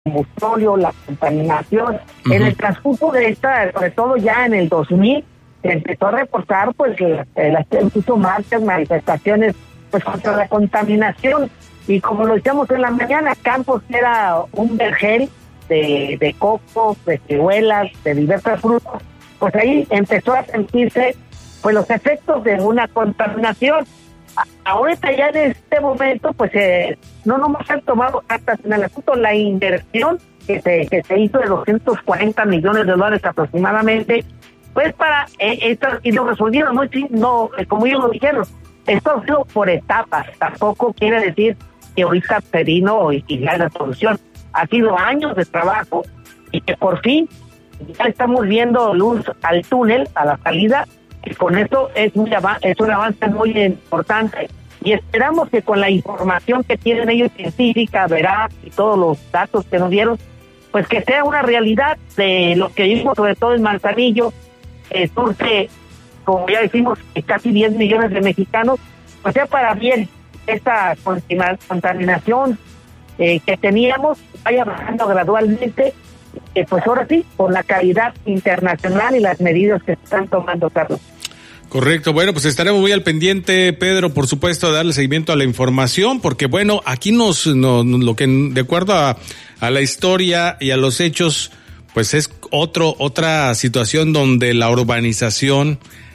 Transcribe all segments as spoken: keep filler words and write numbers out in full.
combustible, la contaminación. Uh-huh. En el transcurso de esta, sobre todo ya en el dos mil, se empezó a reportar pues que las incluso marchas, manifestaciones pues contra la contaminación. Y como lo decíamos en la mañana, Campos era un vergel de, de coco, de ciruelas, de diversas frutas, pues ahí empezó a sentirse pues los efectos de una contaminación. Ahorita ya en este momento pues eh, no nomás han tomado cartas en el asunto, la inversión que se, que se hizo de doscientos cuarenta millones de dólares aproximadamente, pues para eh, esto, y lo resolvieron, no, no eh, como ellos lo dijeron, esto ha sido por etapas, tampoco quiere decir que ahorita se vino y, y ya la solución. Ha sido años de trabajo y que por fin ya estamos viendo luz al túnel, a la salida, y con esto es, muy av- es un avance muy importante. Y esperamos que con la información que tienen ellos científica, veraz, y todos los datos que nos dieron, pues que sea una realidad de lo que vimos, sobre todo en Manzanillo, eh, surge, como ya decimos, casi diez millones de mexicanos, pues sea para bien esta contaminación eh, que teníamos, vaya bajando gradualmente, eh, pues ahora sí, por la calidad internacional y las medidas que se están tomando, Carlos. Correcto, bueno, pues estaremos muy al pendiente, Pedro, por supuesto, a darle seguimiento a la información, porque bueno, aquí nos, nos lo que de acuerdo a, a la historia y a los hechos, pues es otro otra situación donde la urbanización,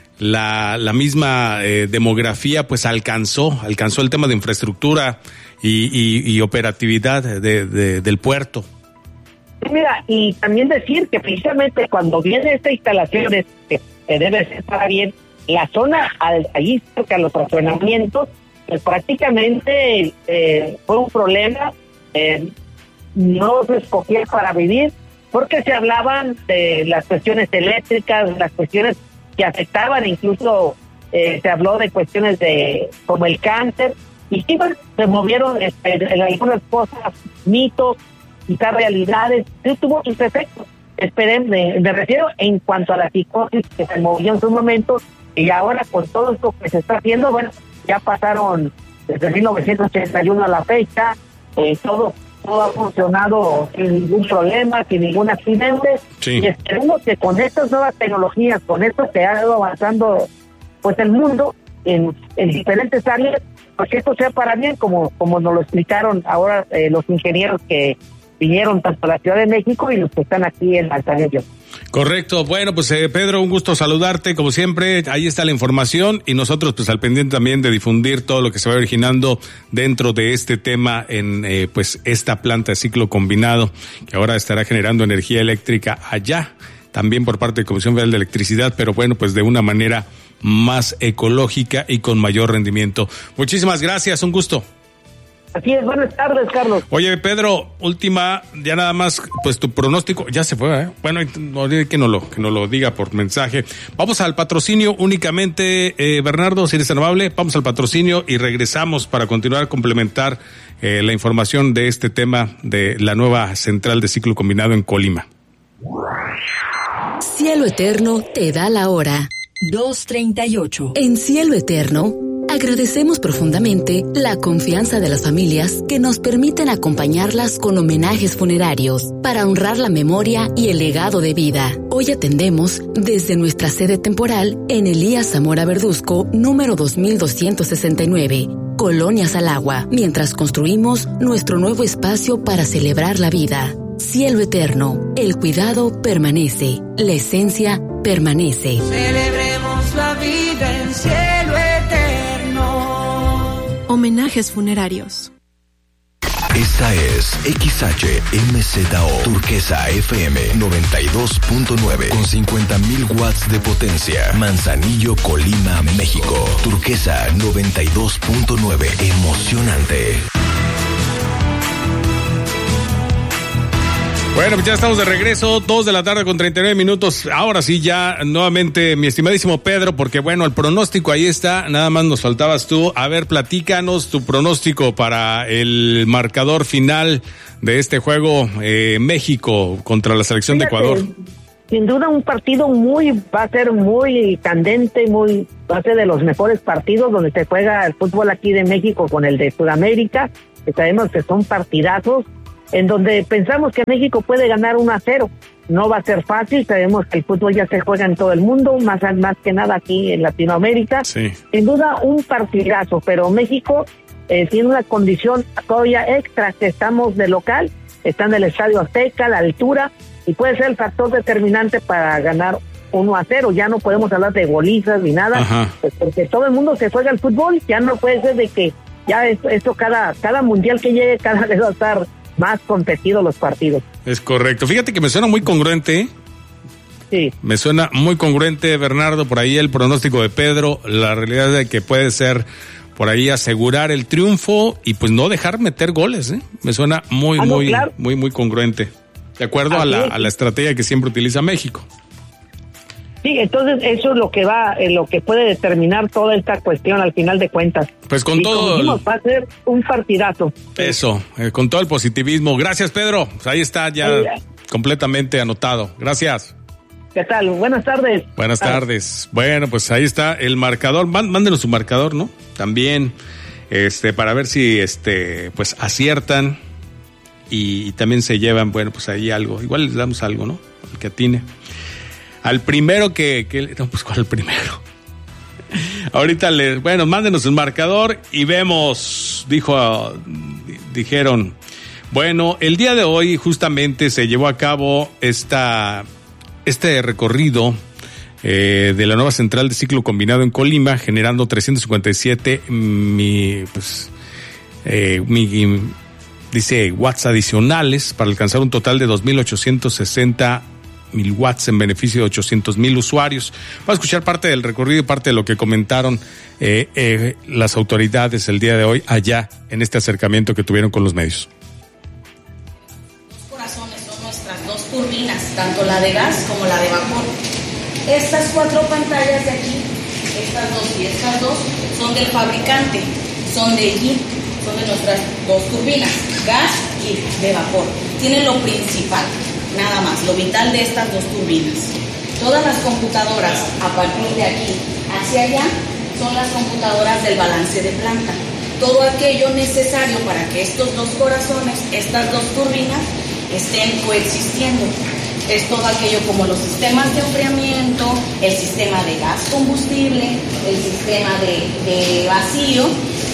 la la misma eh, demografía, pues alcanzó, alcanzó el tema de infraestructura y, y, y operatividad de, de, del puerto. Mira, y también decir que precisamente cuando viene esta instalación, que, que debe ser para bien, la zona al, allí cerca de los racionamientos, pues prácticamente eh, fue un problema, eh, no se escogía para vivir, porque se hablaban de las cuestiones eléctricas, las cuestiones que afectaban, incluso eh, se habló de cuestiones de como el cáncer, y sí, bueno, se movieron este, en algunas cosas, mitos, quizás realidades, sí tuvo sus efectos. Esperen, me, me refiero en cuanto a la psicosis que se movió en su momento, y ahora con todo esto que se está haciendo, bueno, ya pasaron desde mil novecientos ochenta y uno a la fecha, eh, todo todo ha funcionado sin ningún problema, sin ningún accidente, sí. Y esperemos que con estas nuevas tecnologías, con esto que ha ido avanzando pues el mundo en, en diferentes áreas, pues que esto sea para bien, como, como nos lo explicaron ahora eh, los ingenieros que vinieron tanto a la Ciudad de México y los que están aquí en Manzanillo. Correcto, bueno, pues eh, Pedro, un gusto saludarte, como siempre, ahí está la información y nosotros pues al pendiente también de difundir todo lo que se va originando dentro de este tema en eh, pues esta planta de ciclo combinado que ahora estará generando energía eléctrica allá, también por parte de Comisión Federal de Electricidad, pero bueno, pues de una manera más ecológica y con mayor rendimiento. Muchísimas gracias, un gusto. Así es, buenas tardes, Carlos. Oye, Pedro, última, ya nada más, pues tu pronóstico, ya se fue, ¿eh? Bueno, no, que no lo, que no lo diga por mensaje. Vamos al patrocinio únicamente, eh, Bernardo, si eres tan amable, vamos al patrocinio y regresamos para continuar a complementar eh, la información de este tema de la nueva central de ciclo combinado en Colima. Cielo Eterno te da la hora. dos treinta y ocho. En Cielo Eterno, agradecemos profundamente la confianza de las familias que nos permiten acompañarlas con homenajes funerarios para honrar la memoria y el legado de vida. Hoy atendemos desde nuestra sede temporal en Elías Zamora Verduzco, número dos mil doscientos sesenta y nueve, Colonia Salagua, mientras construimos nuestro nuevo espacio para celebrar la vida. Cielo Eterno, el cuidado permanece, la esencia permanece. Celebremos la vida en cielo eterno. Homenajes funerarios. Esta es X H M Z O Turquesa F M noventa y dos punto nueve con cincuenta mil watts de potencia. Manzanillo, Colima, México. Turquesa noventa y dos punto nueve. Emocionante. Bueno, pues ya estamos de regreso, dos de la tarde con treinta y nueve minutos. Ahora sí, ya nuevamente, mi estimadísimo Pedro, porque bueno, el pronóstico ahí está, nada más nos faltabas tú. A ver, platícanos tu pronóstico para el marcador final de este juego, eh, México contra la selección Fíjate, de Ecuador. Sin duda un partido muy, va a ser muy candente, muy, va a ser de los mejores partidos donde se juega el fútbol aquí de México con el de Sudamérica, que sabemos que son partidazos. en donde pensamos que México puede ganar uno a cero. No va a ser fácil, sabemos que el fútbol ya se juega en todo el mundo, más, más que nada aquí en Latinoamérica. Sí. Sin duda un partidazo, pero México eh, tiene una condición todavía extra, que estamos de local, está en el Estadio Azteca, la altura, y puede ser el factor determinante para ganar uno a cero. Ya no podemos hablar de golizas ni nada, pues porque todo el mundo se juega el fútbol, ya no puede ser de que ya esto, esto cada, cada mundial que llegue cada vez va a estar más competidos los partidos. Es correcto. Fíjate que me suena muy congruente. Sí. Me suena muy congruente, Bernardo, por ahí el pronóstico de Pedro. La realidad es de que puede ser por ahí asegurar el triunfo y pues no dejar meter goles, ¿eh? Me suena muy, ah, no, muy, claro. muy, muy congruente. De acuerdo a la, a la estrategia que siempre utiliza México. Sí, entonces eso es lo que va, eh, lo que puede determinar toda esta cuestión al final de cuentas. Pues con y todo. Como dijimos, va a ser un partidazo. Eso, eh, con todo el positivismo. Gracias, Pedro. Pues ahí está ya Ay, completamente anotado. Gracias. ¿Qué tal? Buenas tardes. Buenas ah. tardes. Bueno, pues ahí está el marcador. Mándenos su marcador, ¿no? También, este, para ver si, este, pues aciertan y, y también se llevan, bueno, pues ahí algo. Igual les damos algo, ¿no? El que atine. Al primero que, que... No, pues ¿cuál el primero? Ahorita les... Bueno, mándenos el marcador y vemos, dijo, dijeron... Bueno, el día de hoy justamente se llevó a cabo esta, este recorrido eh, de la nueva central de ciclo combinado en Colima, generando trescientos cincuenta y siete mi, pues, eh, mi, dice, watts adicionales para alcanzar un total de dos mil ochocientos sesenta mil watts en beneficio de ochocientos mil usuarios. Vamos a escuchar parte del recorrido y parte de lo que comentaron eh, eh, las autoridades el día de hoy allá en este acercamiento que tuvieron con los medios. Los corazones son nuestras dos turbinas, tanto la de gas como la de vapor. Estas cuatro pantallas de aquí, estas dos y estas dos, son del fabricante, son de G I, son de nuestras dos turbinas, gas y de vapor. Tienen lo principal. Nada más, lo vital de estas dos turbinas. Todas las computadoras, a partir de aquí hacia allá, son las computadoras del balance de planta. Todo aquello necesario para que estos dos corazones, estas dos turbinas, estén coexistiendo. Es todo aquello como los sistemas de enfriamiento, el sistema de gas combustible, el sistema de, de vacío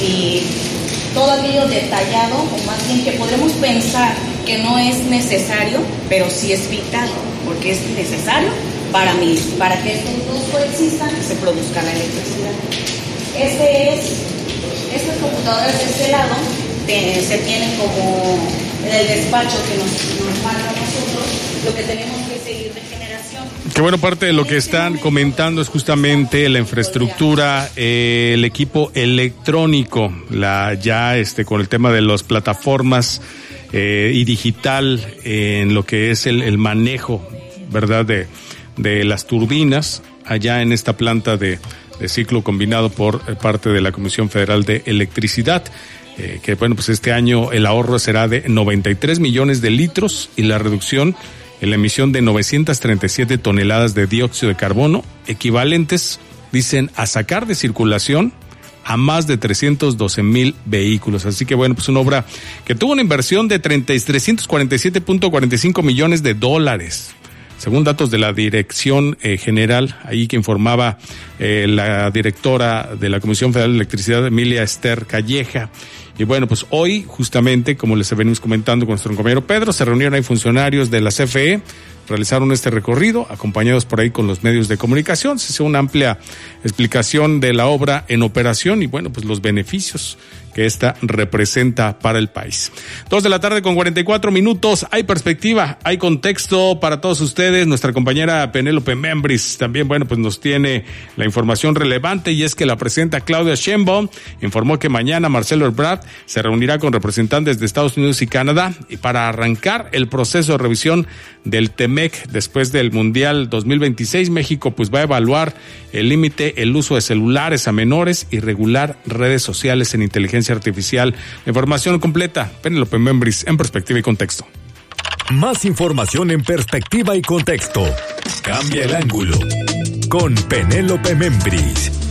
y todo aquello detallado, o más bien que podremos pensar que no es necesario, pero sí es vital, porque es necesario para mí, para que estos dos coexistan y se produzca la electricidad. Este es, estas computadoras de este lado de, se tienen como en el despacho que nos, nos marca a nosotros lo que tenemos que seguir de generación. Qué bueno, parte de lo que están comentando es justamente la infraestructura, eh, el equipo electrónico, la ya este con el tema de las plataformas eh, y digital eh, en lo que es el, el manejo, ¿verdad?, de, de las turbinas allá en esta planta de, de ciclo combinado por parte de la Comisión Federal de Electricidad. Eh, que bueno, pues este año el ahorro será de noventa y tres millones de litros y la reducción en la emisión de novecientas treinta y siete toneladas de dióxido de carbono, equivalentes, dicen, a sacar de circulación a más de trescientos doce mil vehículos. Así que bueno, pues una obra que tuvo una inversión de trescientos cuarenta y siete punto cuarenta y cinco millones de dólares. Según datos de la Dirección eh, General, ahí que informaba eh, la directora de la Comisión Federal de Electricidad, Emilia Esther Calleja. Y bueno, pues hoy, justamente, como les venimos comentando con nuestro compañero Pedro, se reunieron ahí funcionarios de la C F E, realizaron este recorrido, acompañados por ahí con los medios de comunicación. Se hizo una amplia explicación de la obra en operación y bueno, pues los beneficios que esta representa para el país. Dos de la tarde con cuarenta y cuatro minutos. Hay perspectiva, hay contexto para todos ustedes. Nuestra compañera Penélope Membris también, bueno, pues nos tiene la información relevante y es que la presidenta Claudia Sheinbaum informó que mañana Marcelo Ebrard se reunirá con representantes de Estados Unidos y Canadá y para arrancar el proceso de revisión del TEMEC después del Mundial dos mil veintiséis. México pues va a evaluar el límite, el uso de celulares a menores y regular redes sociales en inteligencia artificial. La información completa, Penélope Membris, en Perspectiva y Contexto. Más información en Perspectiva y Contexto. Cambia el ángulo con Penélope Membris.